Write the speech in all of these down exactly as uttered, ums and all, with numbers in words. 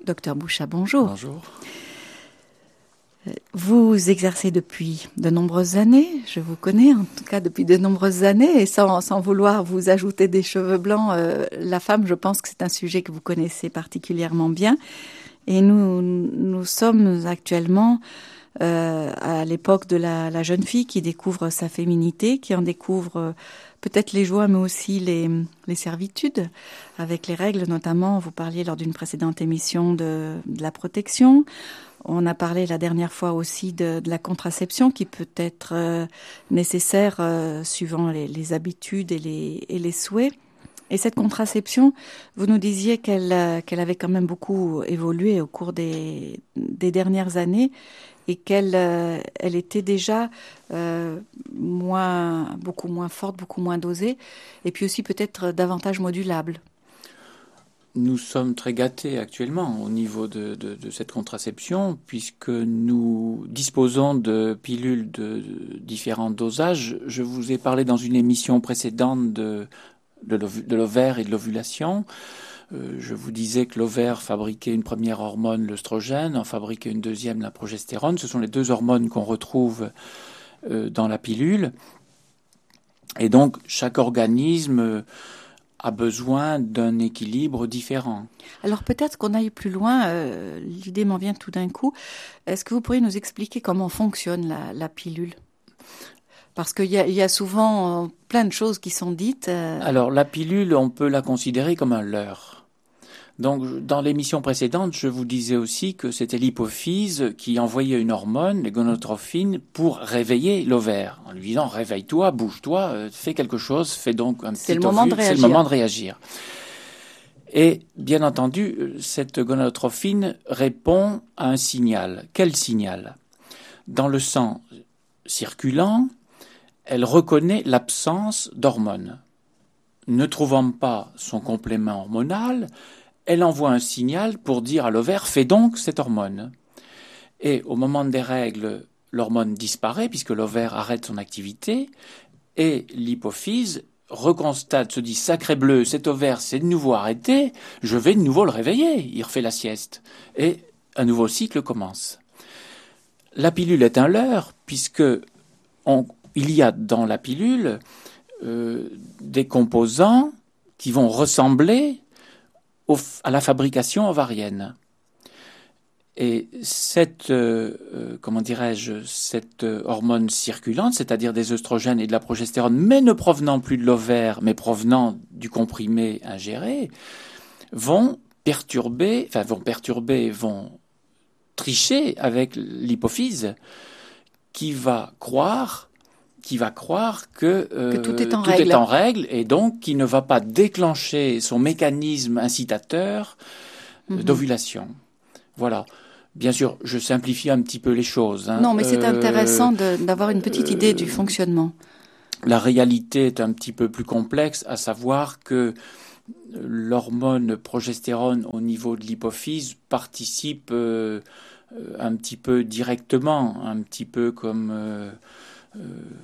Docteur Bouchat, bonjour. Bonjour. Vous exercez depuis de nombreuses années, je vous connais en tout cas depuis de nombreuses années, et sans, sans vouloir vous ajouter des cheveux blancs, euh, la femme, je pense que c'est un sujet que vous connaissez particulièrement bien. Et nous, nous sommes actuellement euh, à l'époque de la, la jeune fille qui découvre sa féminité, qui en découvre euh, peut-être les joies, mais aussi les, les servitudes, avec les règles notamment. Vous parliez lors d'une précédente émission de, de la protection. On a parlé la dernière fois aussi de, de la contraception qui peut être euh, nécessaire euh, suivant les, les habitudes et les, et les souhaits. Et cette contraception, vous nous disiez qu'elle, euh, qu'elle avait quand même beaucoup évolué au cours des, des dernières années et qu'elle euh, elle était déjà euh, moins, beaucoup moins forte, beaucoup moins dosée et puis aussi peut-être davantage modulable. Nous sommes très gâtés actuellement au niveau de, de, de cette contraception puisque nous disposons de pilules de, de différents dosages. Je vous ai parlé dans une émission précédente de, de, de l'ovaire et de l'ovulation. Euh, je vous disais que l'ovaire fabriquait une première hormone, l'œstrogène, en fabriquait une deuxième, la progestérone. Ce sont les deux hormones qu'on retrouve euh, dans la pilule. Et donc chaque organisme euh, a besoin d'un équilibre différent. Alors peut-être qu'on aille plus loin, euh, l'idée m'en vient tout d'un coup. Est-ce que vous pourriez nous expliquer comment fonctionne la, la pilule ? Parce qu'il y a, il y a souvent euh, plein de choses qui sont dites. Euh... Alors la pilule, on peut la considérer comme un leurre. Donc dans l'émission précédente, je vous disais aussi que c'était l'hypophyse qui envoyait une hormone, les gonotrophines, pour réveiller l'ovaire, en lui disant « réveille-toi, bouge-toi, euh, fais quelque chose, fais donc un c'est petit le moment de ovule, réagir. C'est le moment de réagir ». Et bien entendu, cette gonotrophine répond à un signal. Quel signal ? Dans le sang circulant, elle reconnaît l'absence d'hormones. Ne trouvant pas son complément hormonal, elle envoie un signal pour dire à l'ovaire « fais donc cette hormone ». Et au moment des règles, l'hormone disparaît puisque l'ovaire arrête son activité et l'hypophyse reconstate, se dit « sacré bleu, cet ovaire s'est de nouveau arrêté, je vais de nouveau le réveiller ». Il refait la sieste et un nouveau cycle commence. La pilule est un leurre puisque on, il y a dans la pilule euh, des composants qui vont ressembler au, à la fabrication ovarienne. Et cette, euh, comment dirais-je, cette hormone circulante, c'est-à-dire des œstrogènes et de la progestérone, mais ne provenant plus de l'ovaire, mais provenant du comprimé ingéré, vont perturber, enfin vont perturber, vont tricher avec l'hypophyse, qui va croire, qui va croire que, euh, que tout, est en, tout règle. est en règle, et donc qui ne va pas déclencher son mécanisme incitateur mm-hmm. d'ovulation. Voilà. Bien sûr, je simplifie un petit peu les choses. Hein. Non, mais c'est euh, intéressant de, d'avoir une petite euh, idée du fonctionnement. La réalité est un petit peu plus complexe, à savoir que l'hormone progestérone au niveau de l'hypophyse participe euh, un petit peu directement, un petit peu comme euh, euh,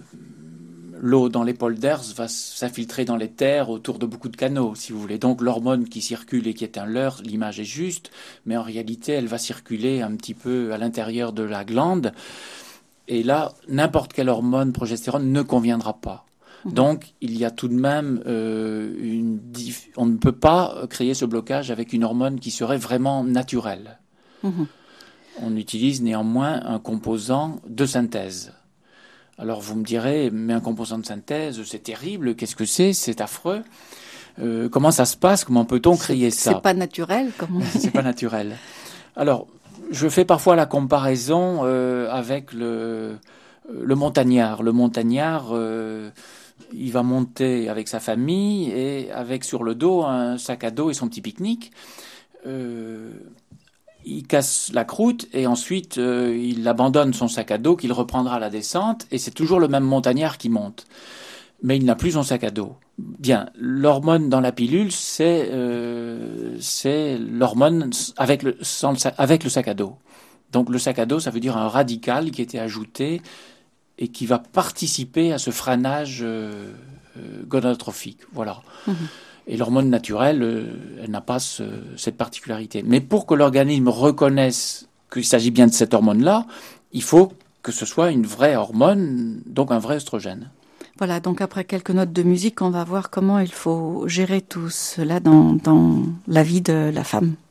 l'eau dans les polders va s'infiltrer dans les terres autour de beaucoup de canaux, si vous voulez. Donc l'hormone qui circule et qui est un leurre, l'image est juste, mais en réalité, elle va circuler un petit peu à l'intérieur de la glande. Et là, n'importe quelle hormone progestérone ne conviendra pas. Mmh. Donc, il y a tout de même euh, une... Diff... On ne peut pas créer ce blocage avec une hormone qui serait vraiment naturelle. Mmh. On utilise néanmoins un composant de synthèse. Alors vous me direz, mais un composant de synthèse, c'est terrible, qu'est-ce que c'est ? C'est affreux. Euh, comment ça se passe ? Comment peut-on créer c'est, ça ? C'est pas naturel, comme on dit. C'est pas naturel. Alors, je fais parfois la comparaison euh, avec le, le montagnard. Le montagnard, euh, il va monter avec sa famille et avec sur le dos un sac à dos et son petit pique-nique. Euh, Il casse la croûte et ensuite euh, il abandonne son sac à dos qu'il reprendra à la descente et c'est toujours le même montagnard qui monte. Mais il n'a plus son sac à dos. Bien, l'hormone dans la pilule, c'est, euh, c'est l'hormone avec le, sans le, avec le sac à dos. Donc le sac à dos, ça veut dire un radical qui était ajouté et qui va participer à ce freinage euh, euh, gonadotrophique. Voilà. Mmh. Et l'hormone naturelle, euh, elle n'a pas ce, cette particularité. Mais pour que l'organisme reconnaisse qu'il s'agit bien de cette hormone-là, il faut que ce soit une vraie hormone, donc un vrai œstrogène. Voilà, donc après quelques notes de musique, on va voir comment il faut gérer tout cela dans, dans la vie de la femme.